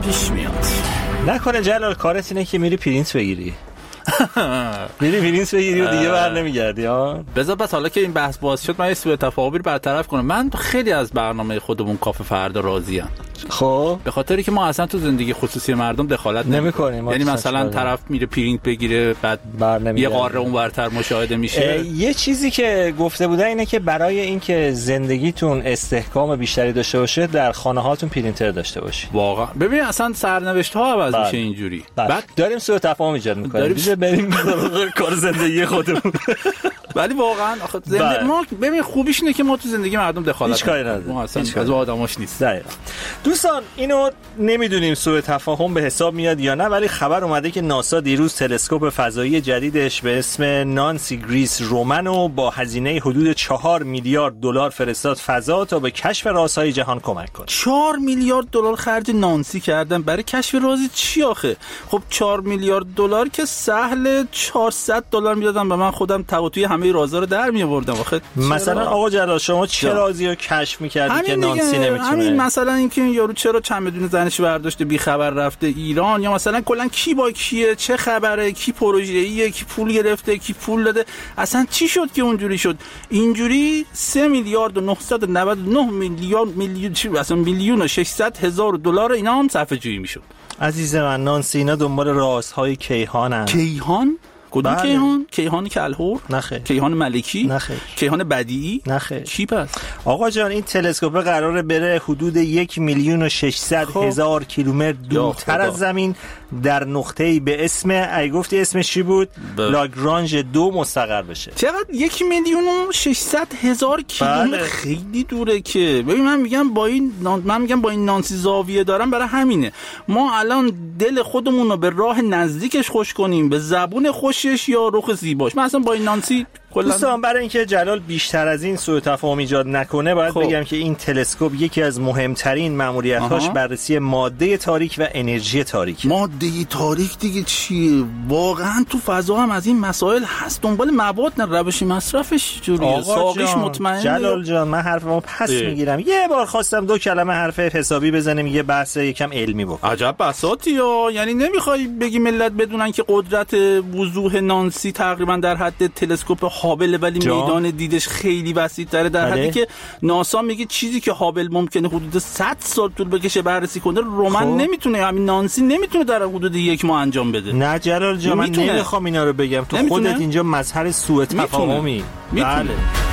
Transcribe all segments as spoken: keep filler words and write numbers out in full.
پیش میاد. نکنه جلال کارت اینه که میری پرینت بگیری؟ میری پرینت بگیری و دیگه بر نمیگردی ها؟ بذار بس حالا که این بحث باز شد من یه سوء تفاهمی رو برطرف کنم. من خیلی از برنامه خودمون کافه فردا راضیم. خب به خاطری که ما اصلا تو زندگی خصوصی مردم دخالت نمی‌کنیم. یعنی مثلا طرف میره پرینت بگیره بعد یه قاره اون ورتر مشاهده میشه. یه چیزی که گفته بودن اینه که برای اینکه زندگیتون استحکام بیشتری داشته باشه در خانه هاتون پرینتر داشته باشید. واقعا ببین اصلا سرنوشت ها عوض بله. میشه اینجوری. بله. بعد داریم سوء تفاهم ایجاد می‌کنیم. بیشه بریم کار زندگی خودمون. ولی واقعا آخه زندگی ما ببین خوبیش اینه که ما تو زندگی مردم دخالت هیچ کاری نداریم. ما اصلا از آدماش نیست. دقیقاً. دوستان اینو نمیدونیم سوء تفاهم به حساب میاد یا نه، ولی خبر اومده که ناسا دیروز تلسکوپ فضایی جدیدش به اسم نانسی گریس رومنو با هزینه حدود چهار میلیارد دلار فرستاد فضا تا به کشف رازهای جهان کمک کنه. چهار میلیارد دلار خرج نانسی کردن برای کشف رازی چی آخه؟ خب چهار میلیارد دلار که سهل چهارصد دلار میدادن به من خودم توی همه رازا رو در می آوردم. آخه مثلا آقا جلال شما چه رازی رو کشف می‌کردی که نانسی نمیتونه؟ همین مثلا اینکه این یارو چرا چمدون زنش برداشته بی خبر رفته ایران، یا مثلا کلا کی با کیه، چه خبره، کی پروژه‌ایه، کی پول گرفته، کی پول داده، اصلا چی شد که اونجوری شد؟ اینجوری سه میلیارد و نهصد و نود و نه میلیون میلیون چی اصلا میلیون و ششصد هزار دلار اینا هم صرفه جویی میشد. عزیز من نانسی اینا دنبال رازهای کیهانن. کیهان؟ کدوم بله. کیهان؟ کیهان کلهور؟ نخیر. کیهان ملیکی؟ نخیر. کیهان بدیعی؟ نخیر. چی پس؟ آقا جان این تلسکوپ قراره بره حدود یک میلیون و ششصد هزار کیلومتر دورتر از زمین در نقطه‌ای به اسم ای گفتی اسمش چی بود؟ ب... لاگرانژ دو مستقر بشه. چقدر؟ یک میلیون و ششصد هزار کیلومتر. بله. خیلی دوره که. ببین من میگم با این من میگم با این نانسی زاویه دارم برای همینه. ما الان دل خودمون رو به راه نزدیکش خوش کنیم، به زبون خوشش یا رخ زیباش. من اصلا با این نانسی دوستان برای اینکه جلال بیشتر از این سوء تفاهم ایجاد نکنه باید خب. بگم که این تلسکوپ یکی از مهمترین مأموریت‌هاش بررسی ماده تاریک و انرژی تاریک. ماده تاریک دیگه چیه؟ واقعا تو فضا هم از این مسائل هست. دنبال مواد نه روش مصرفش جوریه. ساقیش مطمئنه. جلال جان من حرفمو پس اه. میگیرم. یه بار خواستم دو کلمه حرف حسابی بزنیم یه بحث یکم علمی بکنیم. عجب بساطی ها. یعنی نمیخوای بگی ملت بدونن که قدرت وضوح نانسی تقریبا در حد تلسکوپ هابل، ولی جا. میدان دیدش خیلی وسیع‌تره در حدی که ناسا میگه چیزی که هابل ممکنه حدود صد سال طول بکشه بررسی کنه رومن خب. نمیتونه، همین نانسی نمیتونه در حدود یک ماه انجام بده. نه جلال جان من نمیخوام اینا رو بگم، تو نمیتونه. خودت اینجا مظهر سوء تفاهمی. بله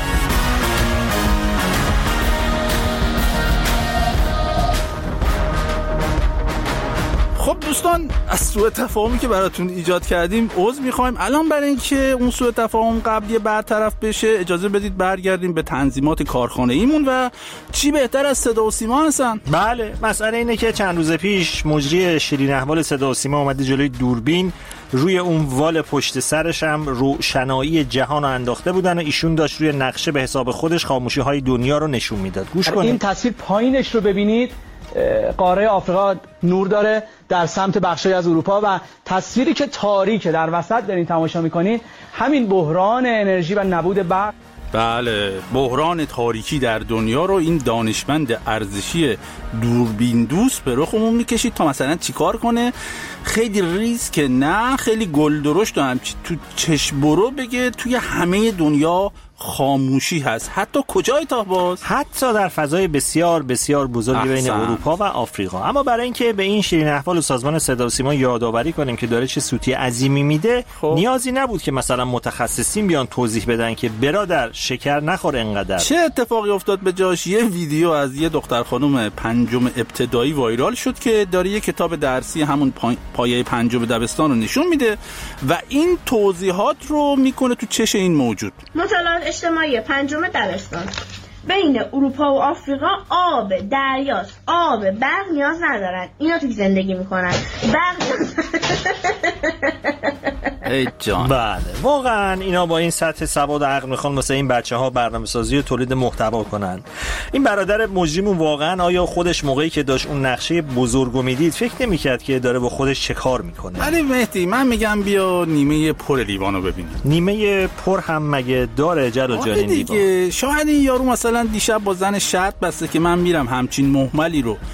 خب دوستان از سوء تفاهمی که براتون ایجاد کردیم عذر میخوایم. الان برای اینکه اون سوء تفاهم قبلی برطرف بشه اجازه بدید برگردیم به تنظیمات کارخانه ایمون و چی بهتر از صدا و سیما هستن. بله مسئله اینه که چند روز پیش مجری شیرین احوال صدا و سیما اومده جلوی دوربین، روی اون وال پشت سرش هم روشنایی جهان رو انداخته بودن و ایشون داشت روی نقشه به حساب خودش خاموشی های دنیا رو نشون میداد. گوش کنید. این تصویر پایینش رو ببینید، قاره آفریقا نور داره در سمت بخشای از اروپا و تصویری که تاریکه در وسط دارین تماشا میکنین همین بحران انرژی و نبود برق. بله بحران تاریکی در دنیا رو این دانشمند ارزشی دوربین دوست به رخمون میکشید تا مثلا چیکار کنه؟ خیلی ریسک نه، خیلی گل درشت هم تو چشم برو بگه توی همه دنیا خاموشی هست. حتی کجای تا باز؟ حتی در فضای بسیار بسیار بزرگی بین اروپا و آفریقا. اما برای اینکه به این شیرین احوال و سازمان صدا و سیما یادآوری کنیم که داره چه سوتی عظیمی میده خب. نیازی نبود که مثلا متخصصین بیان توضیح بدن که برادر شکر نخور انقدر. چه اتفاقی افتاد به جاش؟ یه ویدیو از یه دختر خانم پنجم ابتدایی وایرال شد که داره یه کتاب درسی همون پای... پایه پنجم دبستان رو نشون میده و این توضیحات رو میکنه تو چش این موجود. مطالعات اجتماعی پنجم دبستان: بین اروپا و آفریقا آب دریاست، آب برق نیاز ندارن، اینا توی زندگی میکنن، برق ای جان. بله واقعا اینا با این سطح سواد و عقل میخوان واسه این بچه‌ها برنامه‌سازی و تولید محتوا کنن. این برادر مجریمون واقعا آیا خودش موقعی که داشت اون نقشه بزرگو میدید فکر نمی‌کرد که داره با خودش چه کار میکنه؟ ولی مهدی من میگم بیا نیمه پر لیوانو ببینیم. نیمه پر هم مگه داره جلال جان این لیوان؟ شاید این یارو مثلا دیشب با زن شرط بسته که من میرم همچین مهملی رو